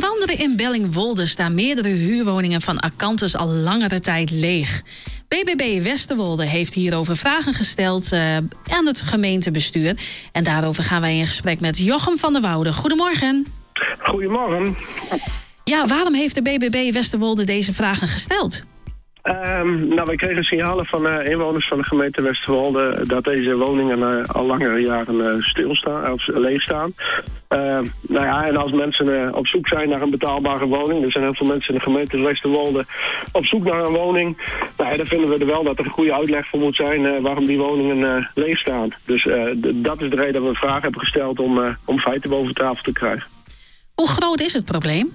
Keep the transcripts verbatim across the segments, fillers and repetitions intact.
Onder andere in Bellingwolde staan meerdere huurwoningen van Acanthus al langere tijd leeg. B B B Westerwolde heeft hierover vragen gesteld uh, aan het gemeentebestuur. En daarover gaan wij in gesprek met Jochem van der Woude. Goedemorgen. Goedemorgen. Ja, waarom heeft de B B B Westerwolde deze vragen gesteld? Um, nou, wij kregen signalen van uh, inwoners van de gemeente Westerwolde dat deze woningen uh, al langere jaren uh, stilstaan, of leeg staan. Uh, nou ja, en als mensen uh, op zoek zijn naar een betaalbare woning, er zijn heel veel mensen in de gemeente Westerwolde op zoek naar een woning, nou ja, dan vinden we er wel dat er een goede uitleg voor moet zijn uh, waarom die woningen uh, leeg staan. Dus uh, d- dat is de reden dat we een vraag hebben gesteld om, uh, om feiten boven tafel te krijgen. Hoe groot is het probleem?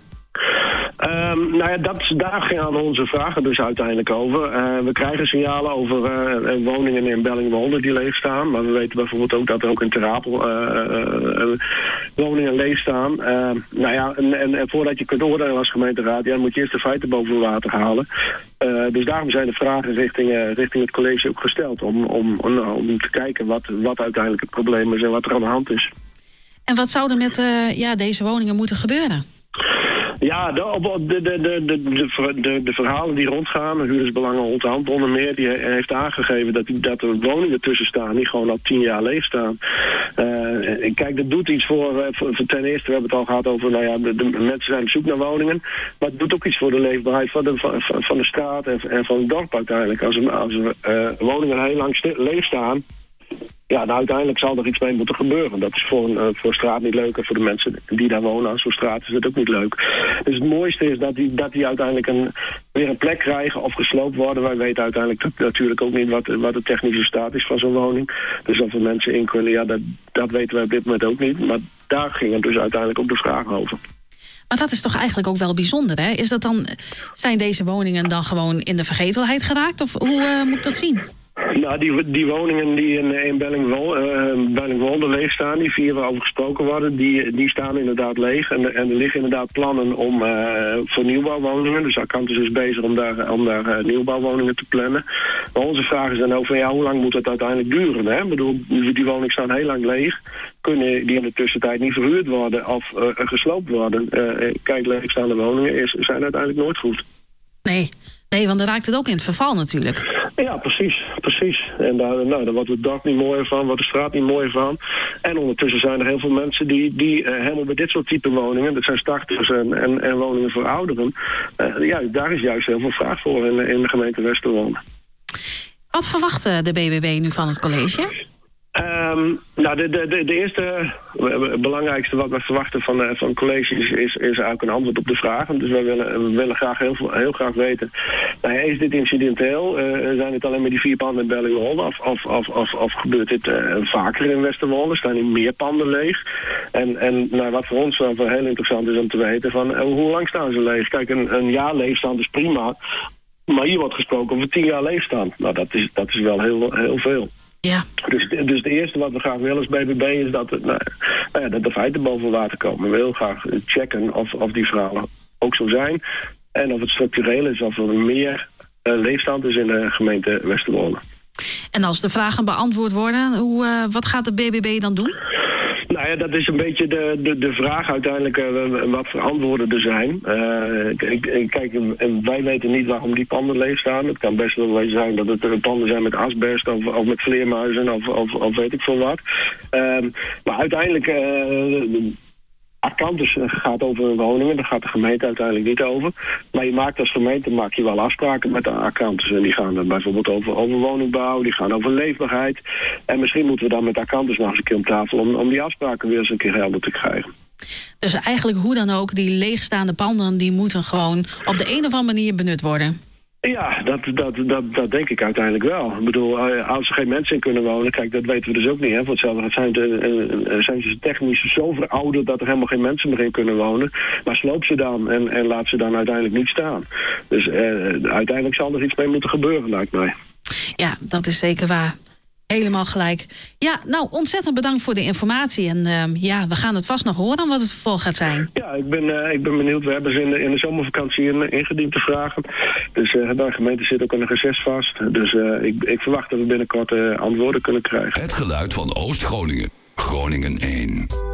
Um, nou ja, dat, daar gaan onze vragen dus uiteindelijk over. Uh, we krijgen signalen over uh, woningen in Bellingwolde die leeg staan. Maar we weten bijvoorbeeld ook dat er ook in Ter Apel uh, uh, woningen leeg staan. Uh, nou ja, en, en, en voordat je kunt oordelen als gemeenteraad, ja, moet je eerst de feiten boven water halen. Uh, dus daarom zijn de vragen richting, uh, richting het college ook gesteld. Om, om, om, om te kijken wat, wat uiteindelijk het probleem is en wat er aan de hand is. En wat zou er met uh, ja, deze woningen moeten gebeuren? Ja, de, de, de, de, de, de, de verhalen die rondgaan, Huurdersbelangen Onderhand onder meer, die heeft aangegeven dat, dat er woningen tussen staan die gewoon al tien jaar leeg staan. Uh, kijk, dat doet iets voor, voor, voor ten eerste, we hebben het al gehad over, nou ja, de, de mensen zijn op zoek naar woningen, maar het doet ook iets voor de leefbaarheid van de, van, van de straat en, en van het dorp uiteindelijk. Als er, als er uh, woningen heel lang sti- leeg staan, ja, nou, uiteindelijk zal er iets mee moeten gebeuren. Dat is voor, een, uh, voor straat niet leuk en voor de mensen die daar wonen aan zo'n straat is het ook niet leuk. Dus het mooiste is dat die, dat die uiteindelijk een, weer een plek krijgen of gesloopt worden. Wij weten uiteindelijk dat, natuurlijk ook niet wat, wat de technische staat is van zo'n woning. Dus of er mensen in kunnen, ja, dat, dat weten wij op dit moment ook niet. Maar daar ging het dus uiteindelijk ook de vraag over. Maar dat is toch eigenlijk ook wel bijzonder, hè? Is dat dan, zijn deze woningen dan gewoon in de vergetelheid geraakt? Of hoe uh, moet ik dat zien? Nou, die, die woningen die in, in Bellingwolde, uh, Bellingwolde leeg staan, die vier waarover gesproken worden, die, die staan inderdaad leeg. En, en er liggen inderdaad plannen om uh, voor nieuwbouwwoningen. Dus Acanthus is bezig om daar, om daar uh, nieuwbouwwoningen te plannen. Maar onze vraag is dan ook van, ja, hoe lang moet dat uiteindelijk duren? Hè? Ik bedoel, die woningen staan heel lang leeg. Kunnen die in de tussentijd niet verhuurd worden of uh, gesloopt worden? Uh, kijk, leegstaande woningen is, zijn uiteindelijk nooit goed. Nee. Nee, want dan raakt het ook in het verval natuurlijk. Ja, precies, precies. En daar, nou, daar wordt het dorp niet mooier van, wordt de straat niet mooier van. En ondertussen zijn er heel veel mensen die, die uh, helemaal bij dit soort type woningen, dat zijn starters en, en, en woningen voor ouderen, uh, ja, daar is juist heel veel vraag voor in, in de gemeente Westerwolde. Wat verwacht de B B B nu van het college? Um, nou, de, de, de, de eerste, het belangrijkste wat we verwachten van, uh, van het college is, is, is eigenlijk een antwoord op de vragen. Dus wij willen, we willen graag heel, heel graag weten, nou, is dit incidenteel? Uh, zijn het alleen maar die vier panden in Bellingwolde? Of, of, of, of, of gebeurt dit uh, vaker in Westerwolde? Staan er meer panden leeg? En, en nou, wat voor ons dan heel interessant is om te weten, van uh, hoe lang staan ze leeg? Kijk, een, een jaar leegstand is prima, maar hier wordt gesproken over tien jaar leegstand. Nou, dat is, dat is wel heel, heel veel. Ja. Dus, dus de eerste wat we graag willen als B B B is dat, het, nou, nou ja, dat de feiten boven water komen. We willen graag checken of, of die verhalen ook zo zijn. En of het structureel is, of er meer uh, leefstand is in de gemeente Westerwolde. En als de vragen beantwoord worden, hoe, uh, wat gaat de B B B dan doen? Nou ja, dat is een beetje de, de, de vraag uiteindelijk uh, wat voor antwoorden er zijn. Uh, kijk, wij weten niet waarom die panden leeg staan. Het kan best wel zijn dat het panden zijn met asbest of, of met vleermuizen of, of, of weet ik veel wat. Uh, maar uiteindelijk, uh, Acanthus gaat over woningen, daar gaat de gemeente uiteindelijk niet over. Maar je maakt als gemeente maak je wel afspraken met de Acanthus. En die gaan dan bijvoorbeeld over, over woningbouw, die gaan over leefbaarheid. En misschien moeten we dan met Acanthus nog eens een keer om tafel om, om die afspraken weer eens een keer helder te krijgen. Dus eigenlijk hoe dan ook, die leegstaande panden die moeten gewoon op de een of andere manier benut worden. Ja, dat, dat, dat, dat denk ik uiteindelijk wel. Ik bedoel, als er geen mensen in kunnen wonen, kijk, dat weten we dus ook niet. Hè? Voor hetzelfde zijn, de, zijn ze technisch zo verouderd dat er helemaal geen mensen meer in kunnen wonen. Maar sloop ze dan en, en laat ze dan uiteindelijk niet staan. Dus eh, uiteindelijk zal er iets mee moeten gebeuren, lijkt mij. Ja, dat is zeker waar. Helemaal gelijk. Ja, nou, ontzettend bedankt voor de informatie. En uh, ja, we gaan het vast nog horen wat het vervolg gaat zijn. Ja, ik ben, uh, ik ben benieuwd. We hebben ze in de, in de zomervakantie in, ingediend te vragen. Dus uh, de gemeente zit ook in een reces vast. Dus uh, ik, ik verwacht dat we binnenkort uh, antwoorden kunnen krijgen. Het geluid van Oost-Groningen. Groningen één.